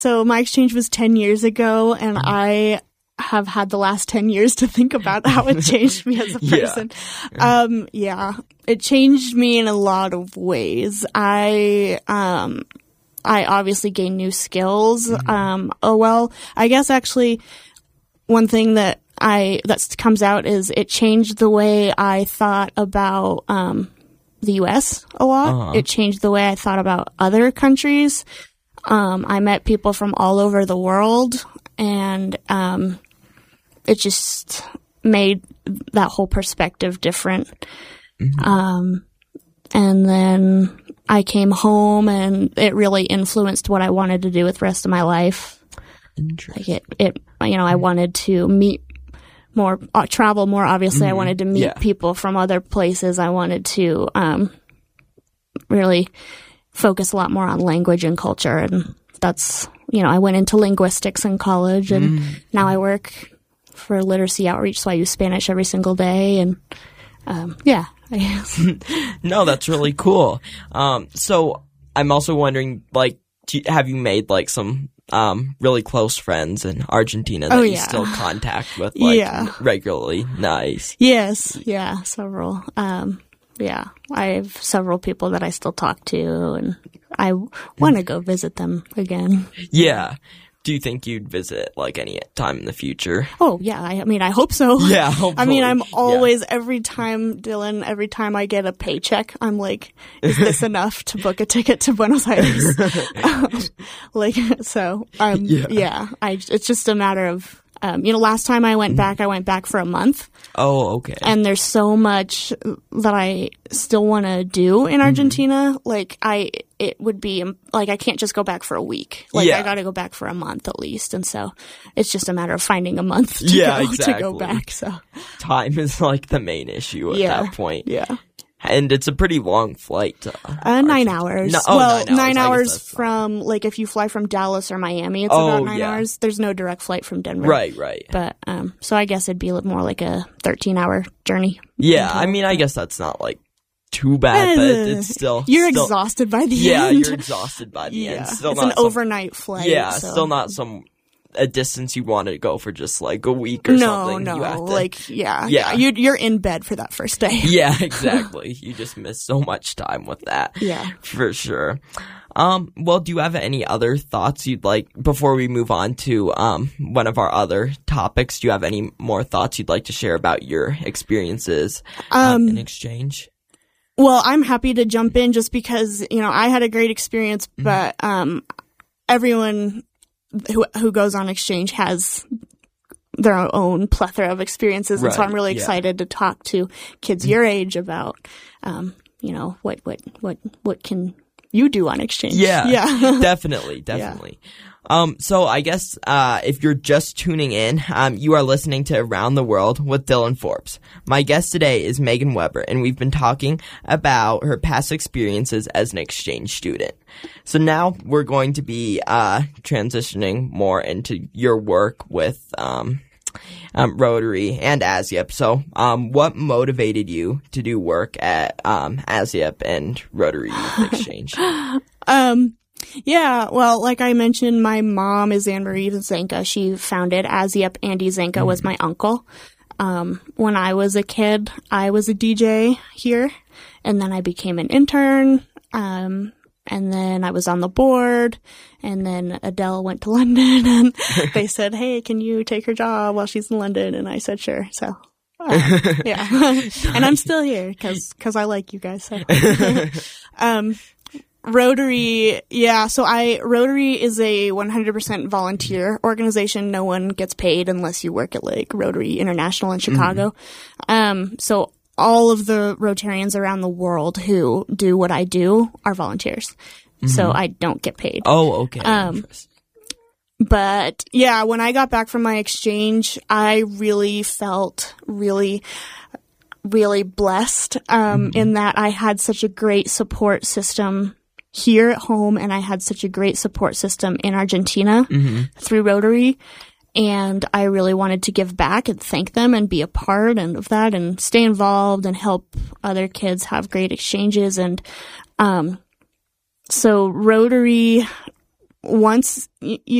So my exchange was 10 years ago, and I have had the last 10 years to think about how it changed me as a person. It changed me in a lot of ways. I obviously gained new skills. I guess actually one thing that comes out is it changed the way I thought about the U.S. a lot. It changed the way I thought about other countries. I met people from all over the world, and it just made that whole perspective different. And then I came home, and it really influenced what I wanted to do with the rest of my life. Like I wanted to meet more, travel more. Obviously, I wanted to meet people from other places. I wanted to really focus a lot more on language and culture, and that's, I went into linguistics in college, and now I work for literacy outreach, so I use Spanish every single day, and I guess. No, that's really cool. So I'm also wondering, like, have you made like some really close friends in Argentina that you still contact with regularly? Nice. Yes, several. I have several people that I still talk to, and I want to go visit them again. Yeah. Do you think you'd visit like any time in the future? Oh, yeah. I hope so. Yeah, hopefully. I'm always, every time I get a paycheck, I'm like, is this enough to book a ticket to Buenos Aires? It's just a matter of, last time I went back for a month. Oh, okay. And there's so much that I still want to do in Argentina. Like, it would be, like, I can't just go back for a week. Like, I got to go back for a month at least. And so it's just a matter of finding a month to go back. So time is like the main issue at that point. Yeah. And it's a pretty long flight. 9 hours. 9 hours from, like, if you fly from Dallas or Miami, it's about 9 hours. There's no direct flight from Denver. Right. But, so I guess it'd be more like a 13-hour journey. Yeah, I guess that's not, like, too bad, but it's still... You're exhausted by the end. Yeah, you're exhausted by the end. Still it's an overnight flight. Yeah, still not a distance you want to go for just like a week or something. You're in bed for that first day. Yeah, exactly. You just miss so much time with that. Yeah, for sure. Well, do you have any other thoughts you'd like before we move on to one of our other topics? Do you have any more thoughts you'd like to share about your experiences in exchange? Well, I'm happy to jump in just because I had a great experience, but everyone who goes on exchange has their own plethora of experiences, and so I'm really excited to talk to kids your age about, what can you do on exchange? Yeah, definitely. So I guess if you're just tuning in, you are listening to Around the World with Dylan Forbes. My guest today is Megan Weber, and we've been talking about her past experiences as an exchange student. So now we're going to be transitioning more into your work with Rotary and ASIEP. So what motivated you to do work at ASIEP and Rotary Youth Exchange? Yeah, well, like I mentioned, my mom is Anne-Marie Zenka. She founded ASIEP. Andy Zenka was my uncle. When I was a kid, I was a DJ here, and then I became an intern, and then I was on the board, and then Adele went to London, and they said, hey, can you take her job while she's in London? And I said, sure. So, and I'm still here because I like you guys. So. Rotary, Rotary is a 100% volunteer organization. No one gets paid unless you work at like Rotary International in Chicago. So all of the Rotarians around the world who do what I do are volunteers. So I don't get paid. Oh, okay. But yeah, when I got back from my exchange, I really felt really blessed, in that I had such a great support system here at home, and I had such a great support system in Argentina through Rotary, and I really wanted to give back and thank them and be a part of that and stay involved and help other kids have great exchanges. And so Rotary once you